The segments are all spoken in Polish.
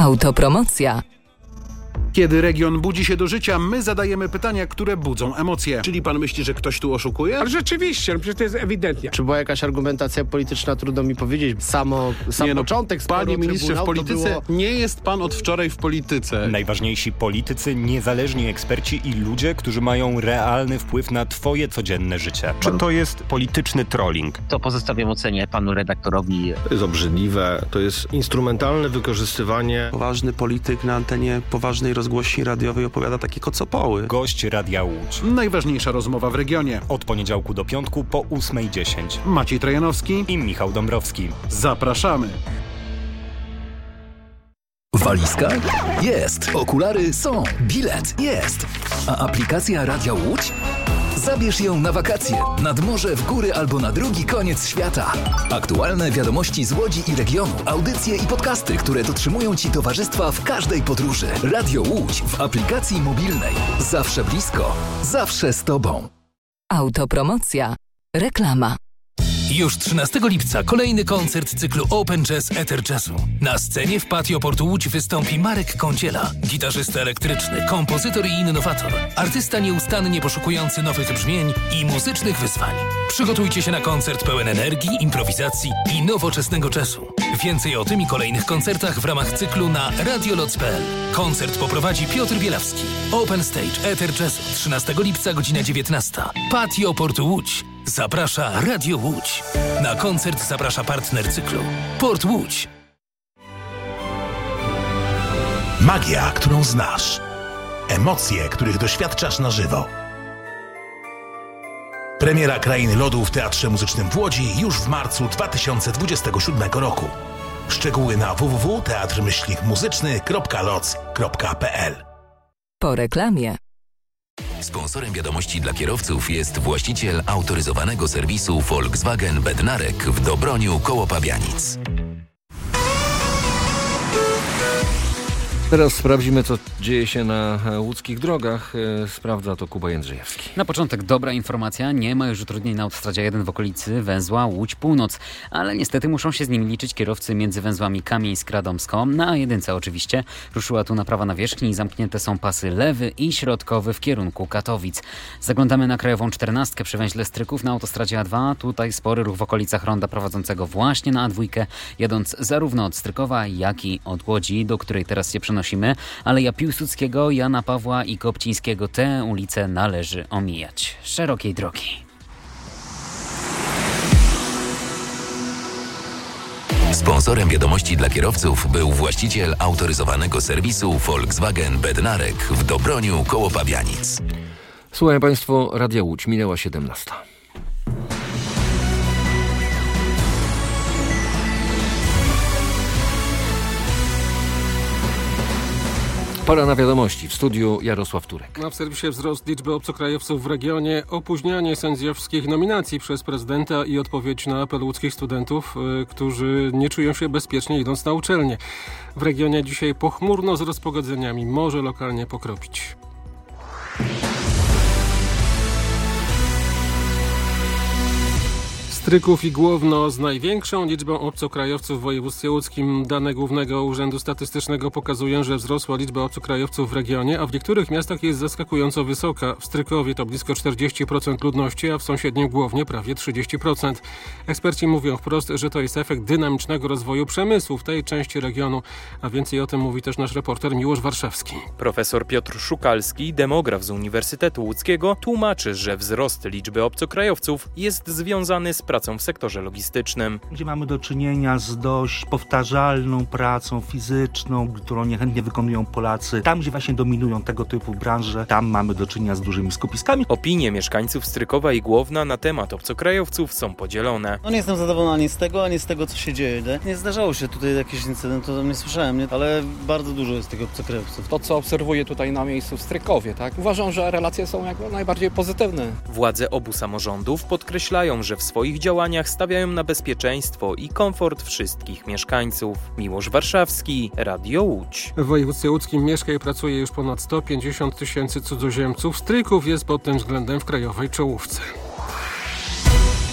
Autopromocja. Kiedy region budzi się do życia, my zadajemy pytania, które budzą emocje. Czyli pan myśli, że ktoś tu oszukuje? Ale rzeczywiście, przecież to jest ewidentnie. Czy była jakaś argumentacja polityczna, trudno mi powiedzieć. Sam początek sporu, panie ministrze, w polityce było... nie jest pan od wczoraj w polityce. Najważniejsi politycy, niezależni eksperci i ludzie, którzy mają realny wpływ na twoje codzienne życie. Czy to jest polityczny trolling? To pozostawiam ocenie panu redaktorowi. To jest obrzydliwe, to jest instrumentalne wykorzystywanie. Poważny polityk na antenie poważnej rozgłośni radiowej opowiada takie kocopoły. Gość Radia Łódź. Najważniejsza rozmowa w regionie. Od poniedziałku do piątku po 8:10. Maciej Trajanowski I Michał Dąbrowski. Zapraszamy. Walizka? Jest. Okulary są. Bilet? Jest. A aplikacja Radia Łódź? Zabierz ją na wakacje, nad morze, w góry albo na drugi koniec świata. Aktualne wiadomości z Łodzi i regionu, audycje i podcasty, które dotrzymują Ci towarzystwa w każdej podróży. Radio Łódź w aplikacji mobilnej. Zawsze blisko, zawsze z Tobą. Autopromocja. Reklama. Już 13 lipca kolejny koncert cyklu Open Jazz Ether Jazzu. Na scenie w Patio Portu Łódź wystąpi Marek Kąciela, gitarzysta elektryczny, kompozytor i innowator, artysta nieustannie poszukujący nowych brzmień i muzycznych wyzwań. Przygotujcie się na koncert pełen energii, improwizacji i nowoczesnego jazzu. Więcej o tym i kolejnych koncertach w ramach cyklu na radioloc.pl. Koncert poprowadzi Piotr Bielawski. Open Stage Ether Jazzu 13 lipca, godzina 19. Patio Portu Łódź. Zaprasza Radio Łódź. Na koncert zaprasza partner cyklu Port Łódź. Magia, którą znasz. Emocje, których doświadczasz na żywo. Premiera Krainy Lodu w Teatrze Muzycznym w Łodzi już w marcu 2027 roku. Szczegóły na www.teatr-muzyczny.loc.pl. Po reklamie. Sponsorem wiadomości dla kierowców jest właściciel autoryzowanego serwisu Volkswagen Bednarek w Dobroniu koło Pabianic. Teraz sprawdzimy, co dzieje się na łódzkich drogach. Sprawdza to Kuba Jędrzejewski. Na początek dobra informacja. Nie ma już utrudnień na autostradzie 1 w okolicy węzła Łódź Północ. Ale niestety muszą się z nimi liczyć kierowcy między węzłami Kamieńsk-Radomsko. Na A1 oczywiście ruszyła tu naprawa nawierzchni i zamknięte są pasy lewy i środkowy w kierunku Katowic. Zaglądamy na Krajową 14 przy węźle Stryków na autostradzie A2. Tutaj spory ruch w okolicach ronda prowadzącego właśnie na A2, jadąc zarówno od Strykowa, jak i od Łodzi, do której teraz się przenosimy. Aleja Piłsudskiego, Jana Pawła i Kopcińskiego. Te ulice należy omijać. Szerokiej drogi. Sponsorem wiadomości dla kierowców był właściciel autoryzowanego serwisu Volkswagen Bednarek w Dobroniu koło Pabianic. Słuchają Państwo Radia Łódź. Minęła 17. Pora na wiadomości. W studiu Jarosław Turek. W serwisie wzrost liczby obcokrajowców w regionie, opóźnianie sędziowskich nominacji przez prezydenta i odpowiedź na apel łódzkich studentów, którzy nie czują się bezpiecznie idąc na uczelnię. W regionie dzisiaj pochmurno z rozpogodzeniami, może lokalnie pokropić. Stryków i Główno z największą liczbą obcokrajowców w województwie łódzkim. Dane Głównego Urzędu Statystycznego pokazują, że wzrosła liczba obcokrajowców w regionie, a w niektórych miastach jest zaskakująco wysoka. W Strykowie to blisko 40% ludności, a w sąsiednim Głównie prawie 30%. Eksperci mówią wprost, że to jest efekt dynamicznego rozwoju przemysłu w tej części regionu, a więcej o tym mówi też nasz reporter Miłosz Warszawski. Profesor Piotr Szukalski, demograf z Uniwersytetu Łódzkiego, tłumaczy, że wzrost liczby obcokrajowców jest związany z pracą w sektorze logistycznym. Gdzie mamy do czynienia z dość powtarzalną pracą fizyczną, którą niechętnie wykonują Polacy. Tam, gdzie właśnie dominują tego typu branże, tam mamy do czynienia z dużymi skupiskami. Opinie mieszkańców Strykowa i Główna na temat obcokrajowców są podzielone. Nie jestem zadowolony ani z tego, co się dzieje. Nie zdarzało się tutaj jakiś incydent, to nie słyszałem, ale bardzo dużo jest tych obcokrajowców. To, co obserwuję tutaj na miejscu w Strykowie, uważam, że relacje są jak najbardziej pozytywne. Władze obu samorządów podkreślają, że w swoich działaniach stawiają na bezpieczeństwo i komfort wszystkich mieszkańców. Miłosz Warszawski, Radio Łódź. W województwie łódzkim mieszka i pracuje już ponad 150 tysięcy cudzoziemców. Stryków jest pod tym względem w krajowej czołówce.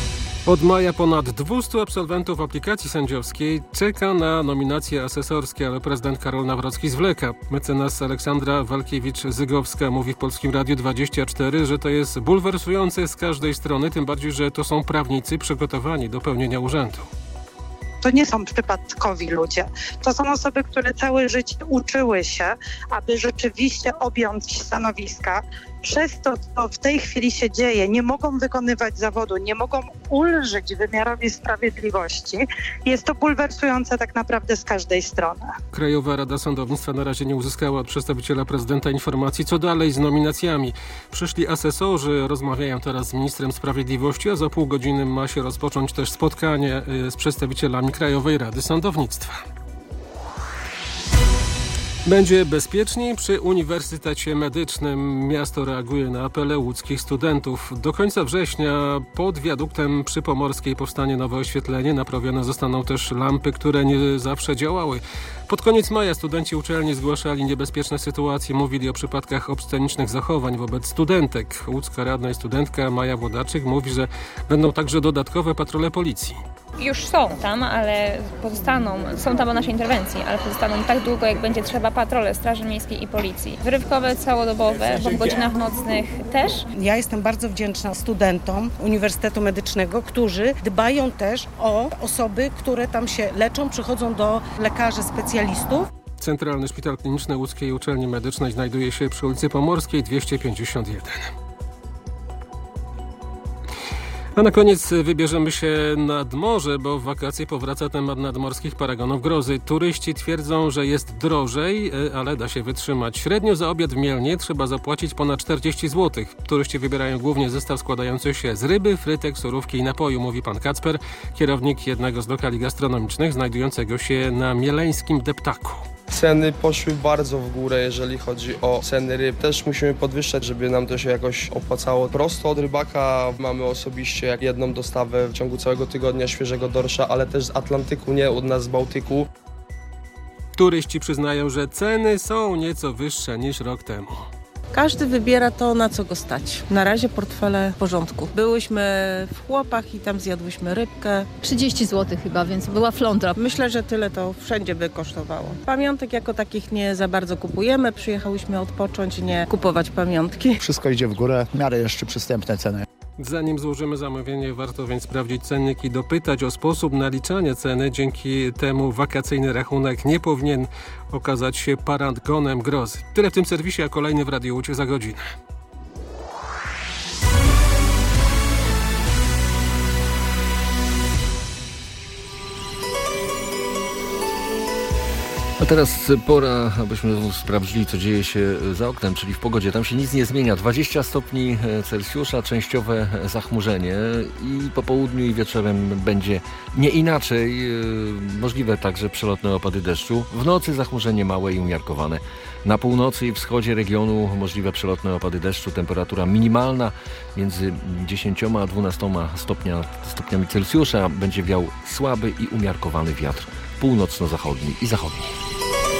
Od maja ponad 200 absolwentów aplikacji sędziowskiej czeka na nominacje asesorskie, ale prezydent Karol Nawrocki zwleka. Mecenas Aleksandra Walkiewicz-Zygowska mówi w Polskim Radiu 24, że to jest bulwersujące z każdej strony, tym bardziej, że to są prawnicy przygotowani do pełnienia urzędu. To nie są przypadkowi ludzie. To są osoby, które całe życie uczyły się, aby rzeczywiście objąć stanowiska. Przez to, co w tej chwili się dzieje, nie mogą wykonywać zawodu, nie mogą ulżyć wymiarowi sprawiedliwości. Jest to bulwersujące tak naprawdę z każdej strony. Krajowa Rada Sądownictwa na razie nie uzyskała od przedstawiciela prezydenta informacji, co dalej z nominacjami. Przyszli asesorzy, rozmawiają teraz z ministrem sprawiedliwości, a za pół godziny ma się rozpocząć też spotkanie z przedstawicielami Krajowej Rady Sądownictwa. Będzie bezpieczniej przy Uniwersytecie Medycznym. Miasto reaguje na apele łódzkich studentów. Do końca września pod wiaduktem przy Pomorskiej powstanie nowe oświetlenie. Naprawione zostaną też lampy, które nie zawsze działały. Pod koniec maja studenci uczelni zgłaszali niebezpieczne sytuacje. Mówili o przypadkach obscenicznych zachowań wobec studentek. Łódzka radna i studentka Maja Włodarczyk mówi, że będą także dodatkowe patrole policji. Już są tam, ale są tam o naszej interwencji, ale pozostaną tak długo, jak będzie trzeba patrole Straży Miejskiej i Policji. Wyrywkowe, całodobowe, w godzinach nocnych też. Ja jestem bardzo wdzięczna studentom Uniwersytetu Medycznego, którzy dbają też o osoby, które tam się leczą, przychodzą do lekarzy specjalistów. Centralny Szpital Kliniczny Łódzkiej Uczelni Medycznej znajduje się przy ulicy Pomorskiej 251. A na koniec wybierzemy się nad morze, bo w wakacje powraca temat nadmorskich paragonów grozy. Turyści twierdzą, że jest drożej, ale da się wytrzymać. Średnio za obiad w Mielnie trzeba zapłacić ponad 40 zł. Turyści wybierają głównie zestaw składający się z ryby, frytek, surówki i napoju, mówi pan Kacper, kierownik jednego z lokali gastronomicznych znajdującego się na mieleńskim deptaku. Ceny poszły bardzo w górę, jeżeli chodzi o ceny ryb. Też musimy podwyższać, żeby nam to się jakoś opłacało. Prosto od rybaka mamy osobiście jedną dostawę w ciągu całego tygodnia świeżego dorsza, ale też z Atlantyku, nie od nas z Bałtyku. Turyści przyznają, że ceny są nieco wyższe niż rok temu. Każdy wybiera to, na co go stać. Na razie portfele w porządku. Byłyśmy w Chłopach i tam zjadłyśmy rybkę. 30 zł chyba, więc była flądra. Myślę, że tyle to wszędzie by kosztowało. Pamiątek jako takich nie za bardzo kupujemy. Przyjechałyśmy odpocząć, nie kupować pamiątki. Wszystko idzie w górę, w miarę jeszcze przystępne ceny. Zanim złożymy zamówienie, warto więc sprawdzić cennik i dopytać o sposób naliczania ceny. Dzięki temu wakacyjny rachunek nie powinien okazać się paragonem grozy. Tyle w tym serwisie, a kolejny w Radiu Łódź za godzinę. A teraz pora, abyśmy sprawdzili, co dzieje się za oknem, czyli w pogodzie. Tam się nic nie zmienia. 20 stopni Celsjusza, częściowe zachmurzenie i po południu i wieczorem będzie nie inaczej. Możliwe także przelotne opady deszczu. W nocy zachmurzenie małe i umiarkowane. Na północy i wschodzie regionu możliwe przelotne opady deszczu. Temperatura minimalna między 10 a 12 stopniami Celsjusza. Będzie wiał słaby i umiarkowany wiatr północno-zachodni i zachodni.